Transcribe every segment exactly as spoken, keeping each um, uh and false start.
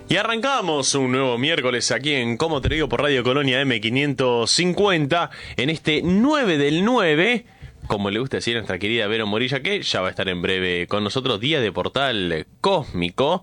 Y arrancamos un nuevo miércoles aquí en Como Te Digo por Radio Colonia M quinientos cincuenta, en este nueve del nueve, como le gusta decir a nuestra querida Vero Morilla, que ya va a estar en breve con nosotros, día de portal cósmico.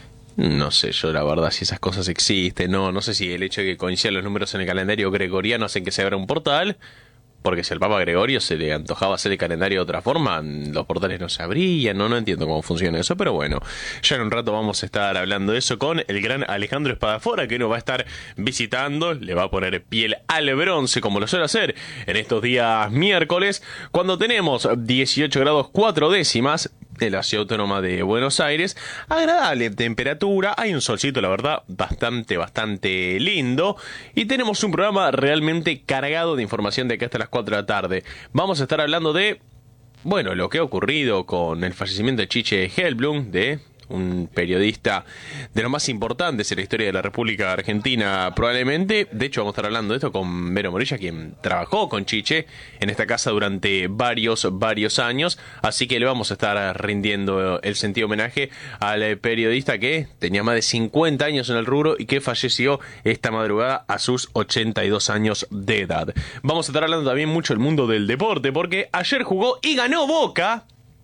No sé yo la verdad si esas cosas existen, no, no sé si el hecho de que coincidan los números en el calendario gregoriano hacen que se abra un portal. Porque si al Papa Gregorio se le antojaba hacer el calendario de otra forma, los portales no se abrían, no, no entiendo cómo funciona eso, pero bueno, ya en un rato vamos a estar hablando de eso con el gran Alejandro Espadafora, que nos va a estar visitando, le va a poner piel al bronce, como lo suele hacer en estos días miércoles, cuando tenemos dieciocho grados cuatro décimas, de la ciudad autónoma de Buenos Aires, agradable temperatura, hay un solcito, la verdad, bastante, bastante lindo, y tenemos un programa realmente cargado de información de acá hasta las cuatro de la tarde. Vamos a estar hablando de, bueno, lo que ha ocurrido con el fallecimiento de Chiche Helblum, de un periodista de los más importantes en la historia de la República Argentina, probablemente. De hecho, vamos a estar hablando de esto con Vero Morilla, quien trabajó con Chiche en esta casa durante varios, varios años. Así que le vamos a estar rindiendo el sentido homenaje al periodista que tenía más de cincuenta años en el rubro y que falleció esta madrugada a sus ochenta y dos años de edad. Vamos a estar hablando también mucho del mundo del deporte, porque ayer jugó y ganó Boca.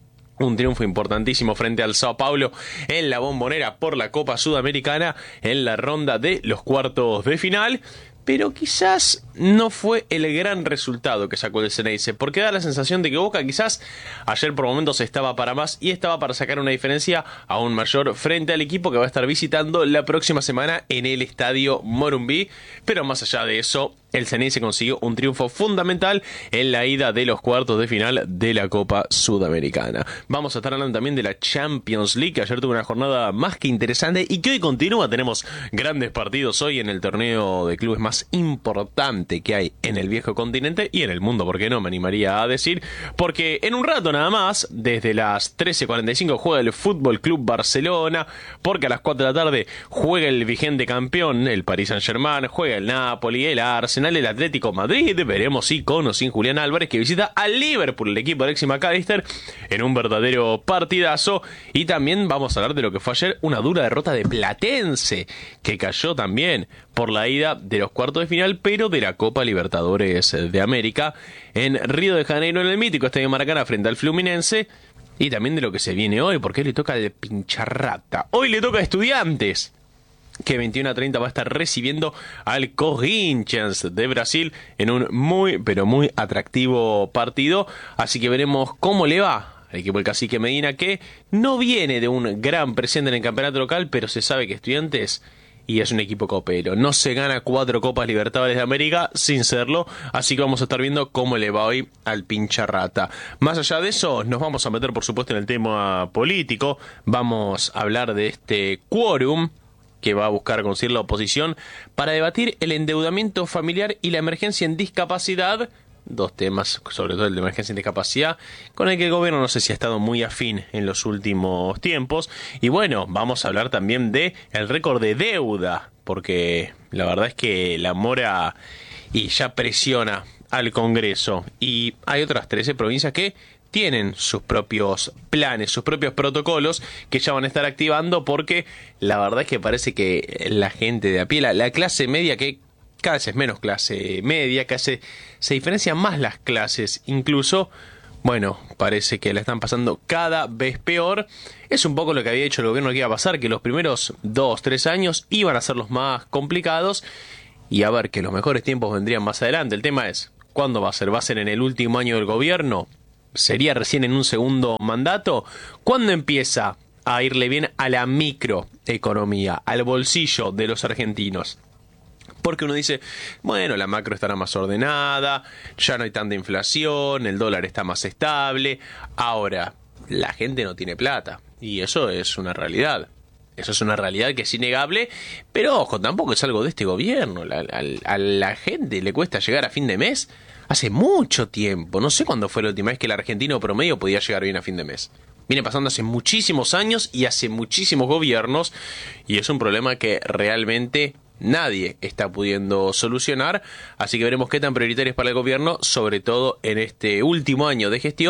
Un triunfo importantísimo frente al Sao Paulo en la Bombonera por la Copa Sudamericana en la ronda de los cuartos de final. Pero quizás no fue el gran resultado que sacó el Ceneice, porque da la sensación de que Boca quizás ayer por momentos estaba para más y estaba para sacar una diferencia aún mayor frente al equipo que va a estar visitando la próxima semana en el Estadio Morumbi. Pero más allá de eso, el Ceneice consiguió un triunfo fundamental en la ida de los cuartos de final de la Copa Sudamericana. Vamos a estar hablando también de la Champions League, que ayer tuvo una jornada más que interesante y que hoy continúa. Tenemos grandes partidos hoy en el torneo de clubes más importante que hay en el viejo continente y en el mundo, porque no me animaría a decir, porque en un rato nada más, desde las trece cuarenta y cinco juega el Fútbol Club Barcelona, porque a las cuatro de la tarde juega el vigente campeón, el Paris Saint-Germain, juega el Napoli, el Arsenal, el Atlético Madrid, veremos si con o sin Julián Álvarez, que visita al Liverpool, el equipo de Alexis McAllister, en un verdadero partidazo. Y también vamos a hablar de lo que fue ayer, una dura derrota de Platense, que cayó también por la ida de los cuartos de final, pero de la Copa Libertadores de América, en Río de Janeiro, en el mítico Estadio Maracaná, frente al Fluminense. Y también de lo que se viene hoy, porque le toca al Pincharrata. Hoy le toca a Estudiantes, que veintiuno a treinta va a estar recibiendo al Corinthians de Brasil en un muy, pero muy atractivo partido. Así que veremos cómo le va al equipo del Cacique Medina, que no viene de un gran presente en el campeonato local, pero se sabe que Estudiantes y es un equipo copero. No se gana cuatro Copas Libertadores de América sin serlo, así que vamos a estar viendo cómo le va hoy al Pincharrata. Más allá de eso, nos vamos a meter por supuesto en el tema político. Vamos a hablar de este quórum que va a buscar conseguir la oposición para debatir el endeudamiento familiar y la emergencia en discapacidad. Dos temas, sobre todo el de emergencia en discapacidad, con el que el gobierno no sé si ha estado muy afín en los últimos tiempos. Y bueno, vamos a hablar también de el récord de deuda, porque la verdad es que la mora y ya presiona al Congreso. Y hay otras trece provincias que tienen sus propios planes, sus propios protocolos que ya van a estar activando, porque la verdad es que parece que la gente de a pie, la, la clase media, que cada vez es menos clase media, que hace, se diferencian más las clases, incluso, bueno, parece que la están pasando cada vez peor. Es un poco lo que había dicho el gobierno que iba a pasar, que los primeros dos, tres años iban a ser los más complicados, y a ver, que los mejores tiempos vendrían más adelante. El tema es, ¿cuándo va a ser? ¿Va a ser en el último año del gobierno? ¿Sería recién en un segundo mandato? ¿Cuándo empieza a irle bien a la microeconomía, al bolsillo de los argentinos? Porque uno dice, bueno, la macro estará más ordenada, ya no hay tanta inflación, el dólar está más estable. Ahora, la gente no tiene plata, y eso es una realidad. Eso es una realidad que es innegable, pero ojo, tampoco es algo de este gobierno. La, a, a la gente le cuesta llegar a fin de mes hace mucho tiempo. No sé cuándo fue la última vez que el argentino promedio podía llegar bien a fin de mes. Viene pasando hace muchísimos años y hace muchísimos gobiernos, y es un problema que realmente nadie está pudiendo solucionar. Así que veremos qué tan prioritario es para el gobierno, sobre todo en este último año de gestión,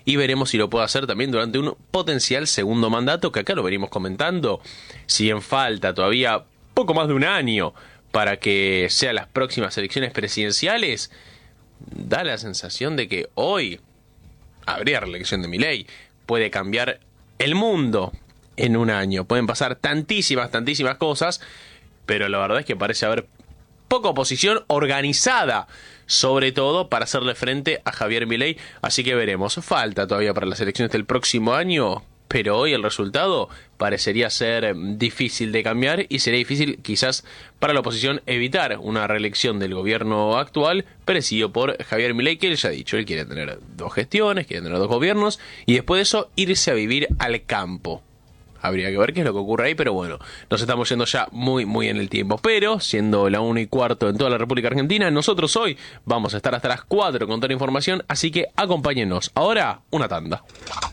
y veremos si lo puede hacer también durante un potencial segundo mandato, que acá lo venimos comentando. Si bien falta todavía poco más de un año para que sean las próximas elecciones presidenciales, da la sensación de que hoy habría reelección de Milei. Puede cambiar el mundo en un año. Pueden pasar tantísimas, tantísimas cosas, pero la verdad es que parece haber poca oposición organizada, sobre todo para hacerle frente a Javier Milei. Así que veremos. Falta todavía para las elecciones del próximo año, pero hoy el resultado parecería ser difícil de cambiar y sería difícil quizás para la oposición evitar una reelección del gobierno actual presidido por Javier Milei, que él ya ha dicho, él quiere tener dos gestiones, quiere tener dos gobiernos y después de eso irse a vivir al campo. Habría que ver qué es lo que ocurre ahí, pero bueno, nos estamos yendo ya muy, muy en el tiempo. Pero, siendo la una y cuarto en toda la República Argentina, nosotros hoy vamos a estar hasta las cuatro con toda la información, así que acompáñennos. Ahora, una tanda.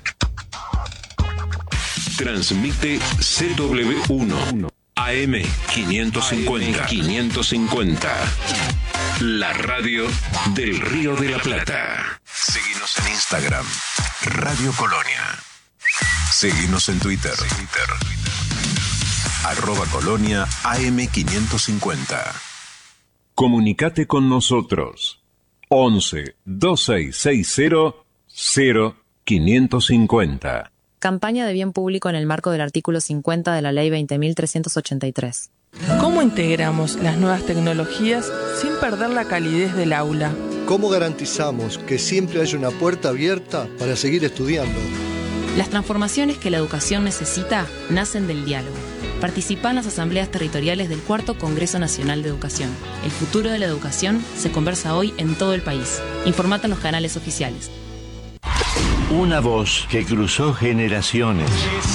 Transmite C W uno A M quinientos cincuenta. quinientos cincuenta. La radio del Río de la Plata. Seguinos en Instagram, Radio Colonia. Seguinos en Twitter, Twitter. Arroba Colonia A M quinientos cincuenta. Comunicate con nosotros. once, veintiséis sesenta, cero quinientos cincuenta. Campaña de bien público en el marco del artículo cincuenta de la Ley veinte mil trescientos ochenta y tres. ¿Cómo integramos las nuevas tecnologías sin perder la calidez del aula? ¿Cómo garantizamos que siempre haya una puerta abierta para seguir estudiando? Las transformaciones que la educación necesita nacen del diálogo. Participa en las asambleas territoriales del Cuarto Congreso Nacional de Educación. El futuro de la educación se conversa hoy en todo el país. Informate en los canales oficiales. Una voz que cruzó generaciones.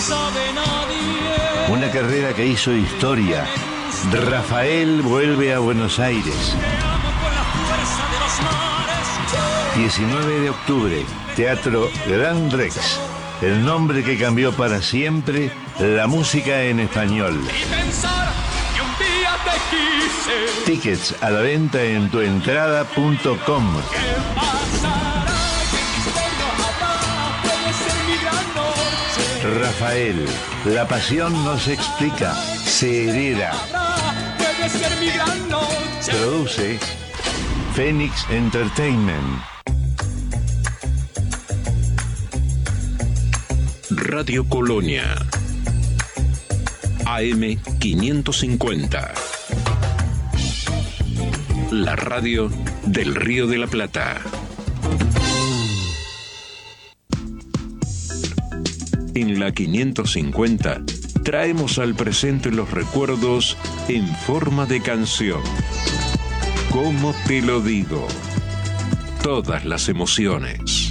Una carrera que hizo historia. Rafael vuelve a Buenos Aires. diecinueve de octubre, Teatro Gran Rex. El nombre que cambió para siempre la música en español. Tickets a la venta en tuentrada punto com. Rafael, la pasión no se explica, se hereda. Produce Phoenix Entertainment. Radio Colonia A M quinientos cincuenta. La radio del Río de la Plata. En la quinientos cincuenta traemos al presente los recuerdos en forma de canción. ¿Cómo te lo digo? Todas las emociones.